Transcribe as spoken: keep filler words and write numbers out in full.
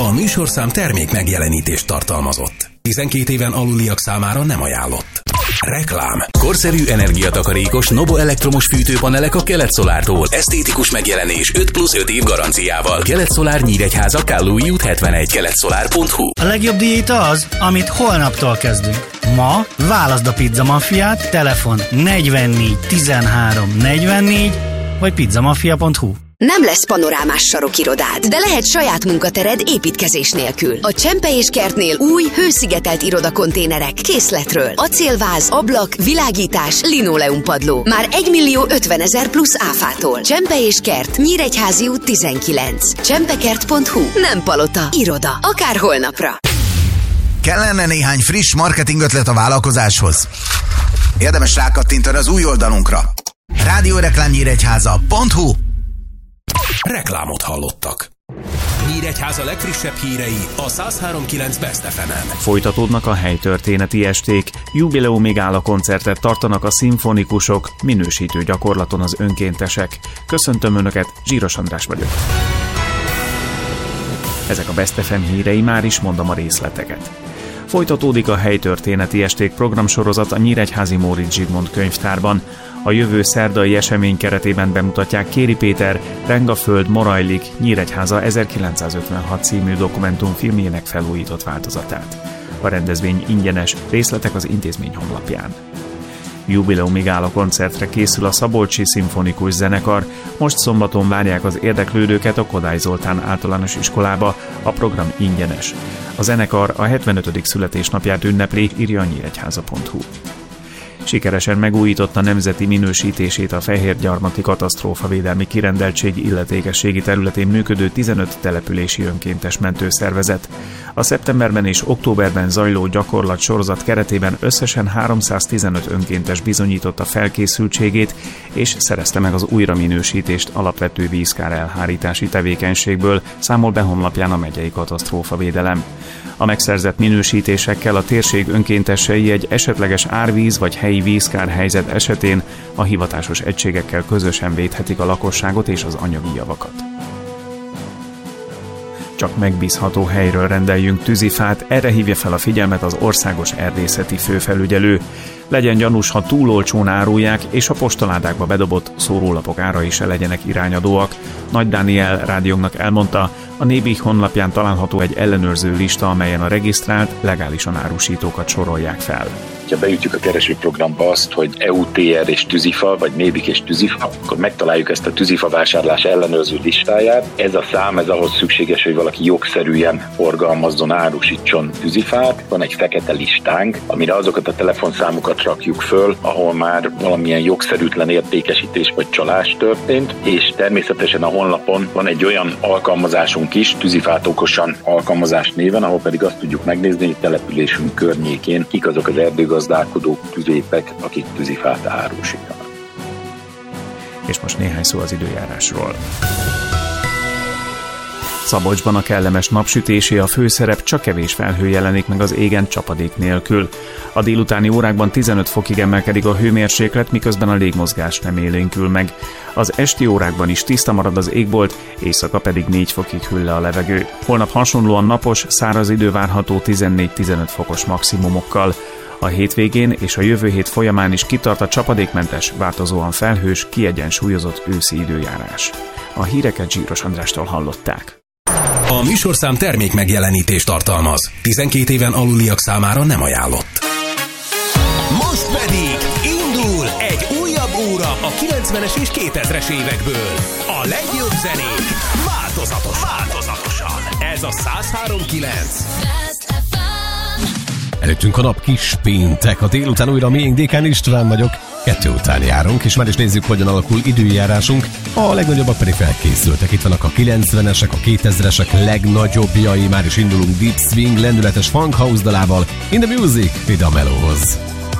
A műsorszám termék megjelenítést tartalmazott. tizenkét éven aluliak számára nem ajánlott. Reklám. Korszerű energiatakarékos Nobo elektromos fűtőpanelek a Kelet-Szolártól. Esztétikus megjelenés öt plusz öt év garanciával. Kelet-Szolár Nyíregyháza, Kállói út hetvenegy, keletszolár pont hu. A legjobb diéta az, amit holnaptól kezdünk. Ma válaszd a Pizza Mafiát, telefon negyvennégy tizenhárom negyvennégy vagy pizzamafia pont hu. Nem lesz panorámás sarokirodád, de lehet saját munkatered építkezés nélkül. A Csempe és Kertnél új, hőszigetelt irodakonténerek készletről. Acélváz, ablak, világítás, linoleumpadló. Már egymillió ötvenezer plusz áfától. Csempe és Kert, Nyíregyházi út tizenkilenc. csempekert pont hu. Nem palota, iroda. Akár holnapra. Kellene néhány friss marketing ötlet a vállalkozáshoz? Érdemes rákattintani az új oldalunkra. rádióreklámnyíregyháza pont hu. Reklámot hallottak. Nyíregyháza legfrissebb hírei a száz három pont kilenc Best ef emen. Folytatódnak a helytörténeti esték, jubileumi gála koncertet tartanak a szimfonikusok, minősítő gyakorlaton az önkéntesek. Köszöntöm Önöket, Zsíros András vagyok. Ezek a Best ef em hírei, már is mondom a részleteket. Folytatódik a helytörténeti esték programsorozat a Nyíregyházi Móricz Zsigmond könyvtárban. A jövő szerdai esemény keretében bemutatják Kéri Péter Rengaföld Morajlik Nyíregyháza ezerkilencszázötvenhat című dokumentumfilmjének felújított változatát. A rendezvény ingyenes, részletek az intézmény honlapján. Jubileumi gála koncertre készül a Szabolcsi Szimfonikus Zenekar. Most szombaton várják az érdeklődőket a Kodály Zoltán általános iskolába, a program ingyenes. A zenekar a hetvenötödik születésnapját ünnepli, írja a nyíregyháza pont hu. Sikeresen megújította nemzeti minősítését a Fehérgyarmati Katasztrófavédelmi Kirendeltség illetékességi területén működő tizenöt települési önkéntes mentőszervezet. A szeptemberben és októberben zajló gyakorlatsorozat keretében összesen háromszáztizenöt önkéntes bizonyította felkészültségét, és szerezte meg az újraminősítést alapvető vízkár elhárítási tevékenységből, számol be honlapján a megyei katasztrófavédelem. A megszerzett minősítésekkel a térség önkéntesei egy esetleges árvíz vagy helyi vízkár helyzet esetén a hivatásos egységekkel közösen védhetik a lakosságot és az anyagi javakat. Csak megbízható helyről rendeljünk tűzifát, erre hívja fel a figyelmet az országos erdészeti főfelügyelő. Legyen gyanús, ha túl olcsón árulják, és a postaládákba bedobott szórólapok árai se legyenek irányadóak. Nagy Dániel rádiónknak elmondta, a Nébih honlapján található egy ellenőrző lista, amelyen a regisztrált, legálisan árusítókat sorolják fel. Ha beütjük a keresőprogramba azt, hogy é u té er és tűzifa, vagy Nébih és tűzifa, akkor megtaláljuk ezt a tűzifa vásárlás ellenőrző listáját. Ez a szám, ez ahhoz szükséges, hogy valaki jogszerűen forgalmazzon, árusítson tűzifát. Van egy fekete listánk, amire azokat a telefonszámokat rakjuk föl, ahol már valamilyen jogszerűtlen értékesítés vagy csalás történt, és természetesen a honlapon van egy olyan alkalmazásunk is, Tűzifát okosan alkalmazás néven, ahol pedig azt tudjuk megnézni, hogy településünk környékén kik azok az erdőgazdálkodók, tüzépek, akik tűzifát árusítanak. És most néhány szó az időjárásról. Szabolcsban a kellemes napsütésé a főszerep, csak kevés felhő jelenik meg az égen csapadék nélkül. A délutáni órákban tizenöt fokig emelkedik a hőmérséklet, miközben a légmozgás nem élénkül meg. Az esti órákban is tiszta marad az égbolt, éjszaka pedig négy fokig hűl le a levegő. Holnap hasonlóan napos, száraz idő várható tizennégy-tizenöt fokos maximumokkal. A hétvégén és a jövő hét folyamán is kitart a csapadékmentes, változóan felhős, kiegyensúlyozott őszi időjárás. A híreket Zsíros Andrástól hallották. A műsorszám termék megjelenítést tartalmaz. tizenkét éven aluliak számára nem ajánlott. Most pedig indul egy újabb óra a kilencvenes és kétezres évekből. A legjobb zenék változatosan. változatosan. Ez a száz három pont kilenc. Előttünk a nap kis péntek, a délután újra miénk, Dékán István vagyok. Kettő után járunk, és már is nézzük, hogyan alakul időjárásunk. A legnagyobbak pedig felkészültek. Itt vannak a kilencvenesek, a kétezresek legnagyobbjai. Már is indulunk Deep Swing lendületes funk house dalával. In the music, ide a melóhoz.